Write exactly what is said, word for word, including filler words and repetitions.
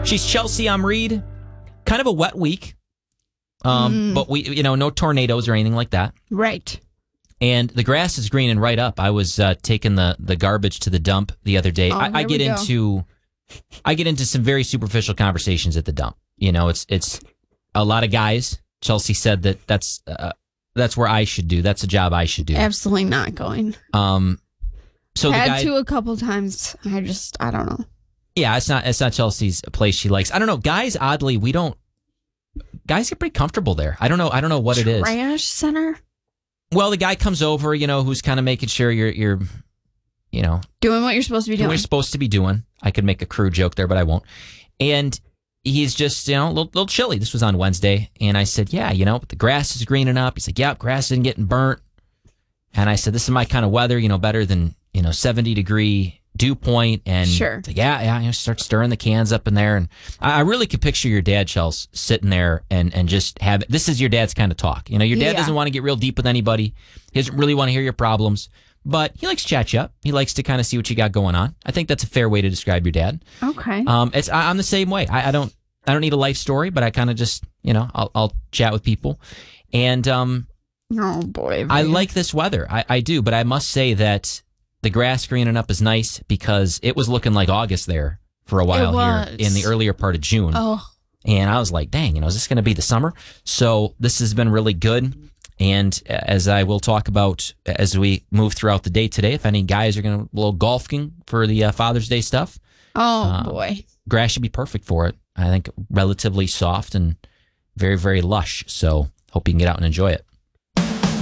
She's Chelsea. I'm Reed. Kind of a wet week. Um, Mm. But we, you know, no tornadoes or anything like that. Right. And the grass is green and right up. I was uh, taking the, the garbage to the dump the other day. Oh, I, I here get we go. into I get into some very superficial conversations at the dump. You know, it's it's a lot of guys. Chelsea said that that's uh, that's where I should do. That's a job I should do. Absolutely not going. Um, so Had the guy, to a couple times. I just, I don't know. yeah, it's not it's not Chelsea's place she likes. I don't know, guys. Oddly, we don't. Guys get pretty comfortable there. I don't know. I don't know what it is. Trash center? Well, the guy comes over, you know, who's kind of making sure you're you're, you know, Doing what you're supposed to be doing what doing. you're supposed to be doing. I could make a crude joke there, but I won't. And he's just, you know, a little, little chilly. This was on Wednesday. And I said, yeah, you know, the grass is greening up. He's like, yeah, grass isn't getting burnt. And I said, this is my kind of weather, you know, better than, you know, seventy degree dew point. And Sure. he's like, yeah, yeah, you know, start stirring the cans up in there. And I, I really could picture your dad, Chels, sitting there and, and just have, this is your dad's kind of talk. You know, your dad Yeah. doesn't want to get real deep with anybody. He doesn't really want to hear your problems. But he likes to chat you up. He likes to kind of see what you got going on. I think that's a fair way to describe your dad. Okay. Um, it's I, I'm the same way. I, I don't I don't need a life story, but I kind of just you know I'll, I'll chat with people, and um, oh, boy. I man. like this weather. I, I do, but I must say that the grass greening up is nice because it was looking like August there for a while here was. in the earlier part of June, Oh, and I was like, dang, you know, is this going to be the summer? So this has been really good. And as I will talk about as we move throughout the day today, if any guys are going to a little golfing for the uh, Father's Day stuff, oh Um, boy. grass should be perfect for it. I think relatively soft and very, very lush. So hope you can get out and enjoy it.